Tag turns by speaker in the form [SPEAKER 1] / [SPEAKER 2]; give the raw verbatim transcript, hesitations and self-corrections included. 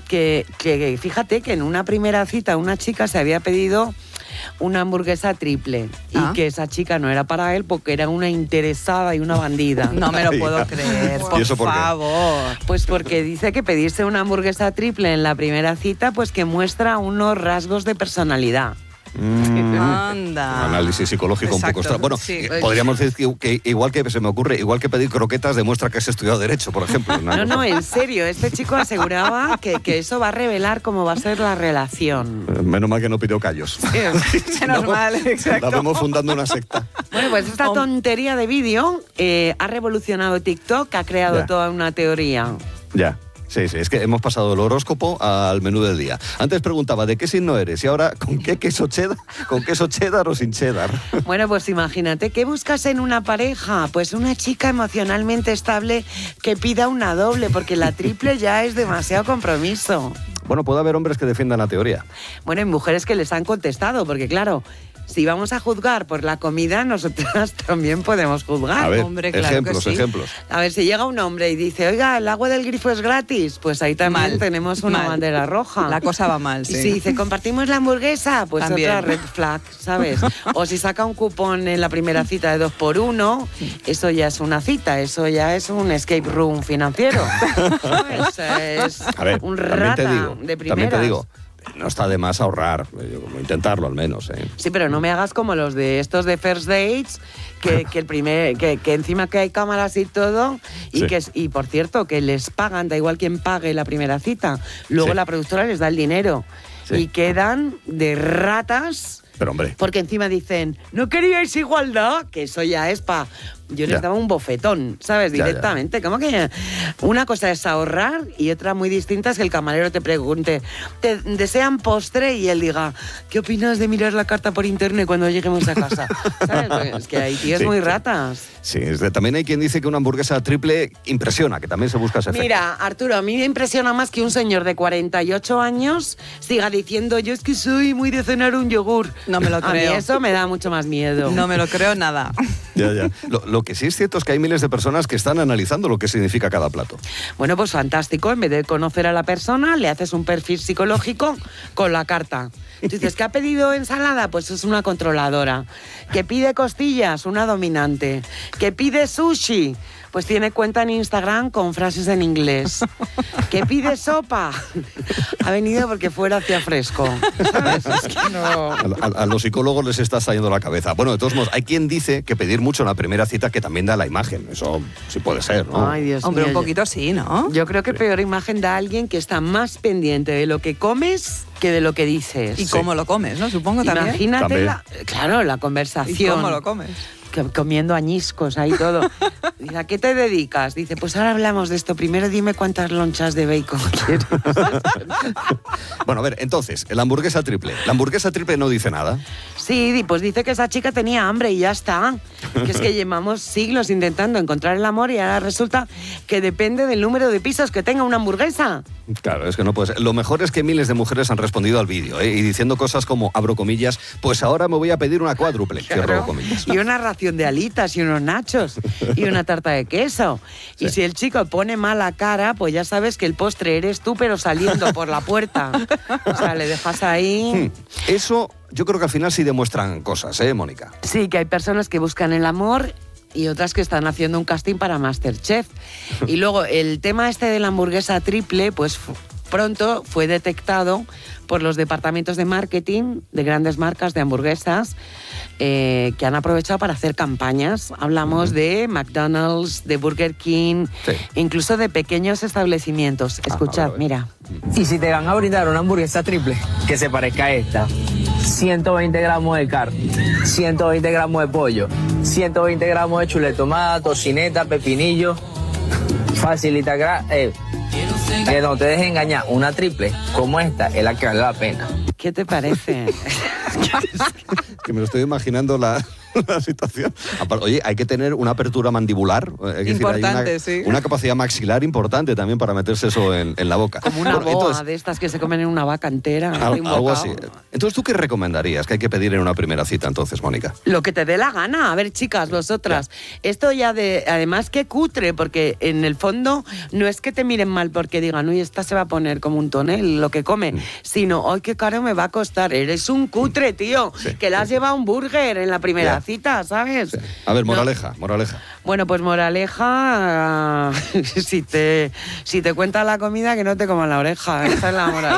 [SPEAKER 1] que, que fíjate que en una primera cita una chica se había pedido una hamburguesa triple
[SPEAKER 2] ¿Ah?
[SPEAKER 1] y que esa chica no era para él porque era una interesada y una bandida.
[SPEAKER 2] No me lo puedo creer, por,
[SPEAKER 3] ¿Y eso por qué?
[SPEAKER 2] favor.
[SPEAKER 1] Pues porque dice que pedirse una hamburguesa triple en la primera cita pues que muestra unos rasgos de personalidad.
[SPEAKER 3] Mm,
[SPEAKER 2] Anda.
[SPEAKER 3] análisis psicológico un poco
[SPEAKER 2] Exacto,
[SPEAKER 3] extraño. Bueno,
[SPEAKER 2] sí.
[SPEAKER 3] eh, podríamos decir que, que igual que se me ocurre, igual que pedir croquetas demuestra que has estudiado Derecho, por ejemplo.
[SPEAKER 1] No, no, en serio, este chico aseguraba que, que eso va a revelar cómo va a ser la relación.
[SPEAKER 3] Eh, Menos mal que no pidió callos.
[SPEAKER 2] Menos mal, exacto.
[SPEAKER 3] La vemos fundando una secta.
[SPEAKER 1] Bueno, pues esta tontería de vídeo eh, ha revolucionado TikTok, ha creado
[SPEAKER 3] Ya.
[SPEAKER 1] toda una teoría.
[SPEAKER 3] Ya. Sí, sí, es que hemos pasado del horóscopo al menú del día. Antes preguntaba de qué signo eres y ahora con qué queso cheddar, con queso cheddar o sin cheddar.
[SPEAKER 1] Bueno, pues imagínate, ¿qué buscas en una pareja? Pues una chica emocionalmente estable que pida una doble, porque la triple ya es demasiado compromiso.
[SPEAKER 3] Bueno, puede haber hombres que defiendan la teoría.
[SPEAKER 1] Bueno, hay mujeres que les han contestado, porque claro, si vamos a juzgar por la comida, nosotras también podemos juzgar.
[SPEAKER 3] A ver,
[SPEAKER 2] hombre, claro
[SPEAKER 3] ejemplos,
[SPEAKER 2] que sí.
[SPEAKER 3] ejemplos.
[SPEAKER 1] A ver, si llega un hombre y dice, oiga, el agua del grifo es gratis, pues ahí también
[SPEAKER 2] Mal,
[SPEAKER 1] tenemos una
[SPEAKER 2] mal.
[SPEAKER 1] bandera roja.
[SPEAKER 2] La cosa va mal,
[SPEAKER 1] Y
[SPEAKER 2] sí.
[SPEAKER 1] si dice, compartimos la hamburguesa, pues
[SPEAKER 2] También.
[SPEAKER 1] otra red flag, ¿sabes? O si saca un cupón en la primera cita de dos por uno, eso ya es una cita, eso ya es un escape room financiero. ¿Sabes? Es
[SPEAKER 3] A ver,
[SPEAKER 1] un
[SPEAKER 3] también
[SPEAKER 1] rata
[SPEAKER 3] te digo,
[SPEAKER 1] de primeras.
[SPEAKER 3] también te digo, no está de más ahorrar, eh, como intentarlo al menos, ¿eh?
[SPEAKER 1] Sí, pero no me hagas como los de estos de First Dates, que, que el primer, que, que encima que hay cámaras y todo, y
[SPEAKER 3] Sí.
[SPEAKER 1] que y por cierto, que les pagan, da igual quién pague la primera cita. Luego
[SPEAKER 3] Sí.
[SPEAKER 1] la productora les da el dinero.
[SPEAKER 3] Sí.
[SPEAKER 1] Y quedan de ratas.
[SPEAKER 3] Pero hombre,
[SPEAKER 1] Porque encima dicen, ¿no queríais igualdad? Que eso ya es pa... Yo les
[SPEAKER 3] Ya.
[SPEAKER 1] daba un bofetón, ¿sabes?
[SPEAKER 3] Ya, ya.
[SPEAKER 1] Directamente. ¿Cómo que...? Una cosa es ahorrar y otra muy distinta es que el camarero te pregunte, ¿te desean postre? Y él diga, ¿qué opinas de mirar la carta por internet cuando lleguemos a casa? ¿Sabes? Pues es que hay tíos
[SPEAKER 3] Sí,
[SPEAKER 1] muy
[SPEAKER 3] sí.
[SPEAKER 1] ratas.
[SPEAKER 3] sí, es de- también hay quien dice que una hamburguesa triple impresiona, que también se busca ese efecto.
[SPEAKER 1] Mira, Arturo, a mí me impresiona más que un señor de cuarenta y ocho años siga diciendo, yo es que soy muy de cenar un yogur.
[SPEAKER 2] No me lo
[SPEAKER 1] A
[SPEAKER 2] creo.
[SPEAKER 1] mí eso me da mucho más miedo.
[SPEAKER 2] No me lo creo nada.
[SPEAKER 3] Ya, ya. Lo, lo que sí es cierto es que hay miles de personas que están analizando lo que significa cada plato.
[SPEAKER 1] Bueno, pues fantástico. En vez de conocer a la persona, le haces un perfil psicológico con la carta. Tú dices, ¿que ha pedido ensalada? Pues es una controladora. ¿Que pide costillas? Una dominante. ¿Que pide sushi? Pues tiene cuenta en Instagram con frases en inglés. ¿Que pide sopa? Ha venido porque fuera hacía fresco. ¿Sabes? Es que no...
[SPEAKER 3] A, a- a los psicólogos les está saliendo la cabeza. Bueno, de todos modos, hay quien dice que pedir mucho en la primera cita que también da la imagen. Eso sí puede ser, ¿no?
[SPEAKER 1] Ay, Dios
[SPEAKER 2] Hombre,
[SPEAKER 1] mío.
[SPEAKER 2] un poquito sí, ¿no?
[SPEAKER 1] Yo creo que peor imagen da alguien que está más pendiente de lo que comes que de lo que dices.
[SPEAKER 2] Y cómo lo comes, ¿no? Supongo también.
[SPEAKER 1] Imagínate,
[SPEAKER 3] También.
[SPEAKER 1] la, claro, la
[SPEAKER 2] ¿Y
[SPEAKER 1] conversación.
[SPEAKER 2] cómo lo comes?
[SPEAKER 1] Que- comiendo añiscos ahí todo. Dice, ¿a qué te dedicas? Dice, pues ahora hablamos de esto. Primero dime cuántas lonchas de bacon quieres.
[SPEAKER 3] Bueno, a ver, entonces, la hamburguesa triple. La hamburguesa triple no dice nada.
[SPEAKER 1] Sí, di- pues dice que esa chica tenía hambre y ya está. Que es que llevamos siglos intentando encontrar el amor y ahora resulta que depende del número de pisos que tenga una hamburguesa.
[SPEAKER 3] Claro, es que no puede ser. Lo mejor es que miles de mujeres han respondido al vídeo, ¿eh? Y diciendo cosas como, abro comillas, pues ahora me voy a pedir una cuádruple, cierro
[SPEAKER 1] Claro.
[SPEAKER 3] comillas.
[SPEAKER 1] Y una ración de alitas y unos nachos y una tarta de queso. Y
[SPEAKER 3] Sí.
[SPEAKER 1] si el chico pone mala cara, pues ya sabes que el postre eres tú, pero saliendo por la puerta. O sea, le dejas ahí.
[SPEAKER 3] Hmm. Eso yo creo que al final sí demuestran cosas, ¿eh, Mónica?
[SPEAKER 1] Sí, que hay personas que buscan el amor y otras que están haciendo un casting para MasterChef. Y luego el tema este de la hamburguesa triple, pues fu- pronto fue detectado por los departamentos de marketing de grandes marcas de hamburguesas eh, que han aprovechado para hacer campañas. Hablamos de McDonald's, de Burger King,
[SPEAKER 3] Sí.
[SPEAKER 1] incluso de pequeños establecimientos. Escuchad,
[SPEAKER 3] a ver.
[SPEAKER 1] mira.
[SPEAKER 4] Y si te van a brindar una hamburguesa triple que se parezca a esta, ciento veinte gramos de carne, ciento veinte gramos de pollo, ciento veinte gramos de chuleta de tomate, tocineta, pepinillo, facilita gra- eh, que no te dejes engañar, una triple como esta es la que vale la pena.
[SPEAKER 1] ¿Qué te parece?
[SPEAKER 3] Que me lo estoy imaginando la, la situación. Aparte, oye, hay que tener una apertura mandibular. Es decir,
[SPEAKER 2] Importante,
[SPEAKER 3] hay una,
[SPEAKER 2] sí.
[SPEAKER 3] una capacidad maxilar importante también para meterse eso en, en la boca.
[SPEAKER 1] Como una
[SPEAKER 3] Bueno,
[SPEAKER 1] boa
[SPEAKER 3] entonces,
[SPEAKER 1] de estas que se comen en una vaca entera.
[SPEAKER 3] al-
[SPEAKER 1] un
[SPEAKER 3] algo
[SPEAKER 1] bocado.
[SPEAKER 3] así. Entonces, ¿tú qué recomendarías que hay que pedir en una primera cita entonces, Mónica?
[SPEAKER 1] Lo que te dé la gana. A ver, chicas, vosotras. Esto ya de... Además, qué cutre, porque en el fondo no es que te miren mal porque digan, uy, esta se va a poner como un tonel lo que come,
[SPEAKER 3] Mm.
[SPEAKER 1] sino, ay, qué caro me va a costar. Eres un cutre, tío,
[SPEAKER 3] Sí,
[SPEAKER 1] que le has
[SPEAKER 3] sí.
[SPEAKER 1] llevado un burger en la primera
[SPEAKER 3] Ya.
[SPEAKER 1] cita, ¿sabes?
[SPEAKER 3] Sí. A ver,
[SPEAKER 1] No.
[SPEAKER 3] moraleja, moraleja.
[SPEAKER 1] Bueno, pues moraleja, si te, si te cuenta la comida, que no te coman la oreja. Esa es la moraleja.